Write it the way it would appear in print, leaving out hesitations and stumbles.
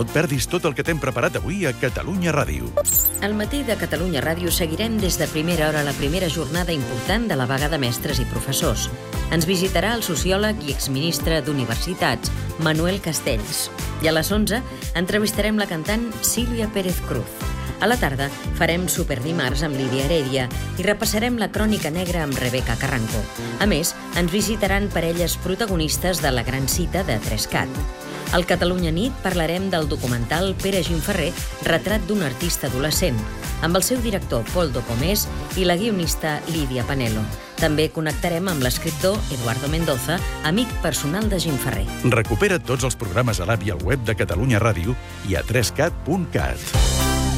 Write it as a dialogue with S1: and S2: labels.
S1: No et perdis tot el que t'hem preparat avui a Catalunya Ràdio.
S2: Al matí de Catalunya Ràdio seguirem des de primera hora la primera jornada important de la vaga de mestres i professors. Ens visitarà el sociòleg i exministre d'Universitats, Manuel Castells. I a les 11 entrevistarem la cantant Sílvia Pérez Cruz. A la tarda farem Superdimarts amb Lídia Heredia i repassarem la crònica negra amb Rebeca Carranco. A més, ens visitaran parelles protagonistes de la gran cita de 3CAT. Al Catalunya Nit parlarem del documental Pere Gimferrer, retrat d'un artista adolescent, amb el seu director Poldo Pomés i la guionista Lídia Panelo. També connectarem amb l'escriptor Eduardo Mendoza, amic personal de Gimferrer.
S1: Recupera tots els programes a l'app i al web de Catalunya Ràdio i a 3cat.cat.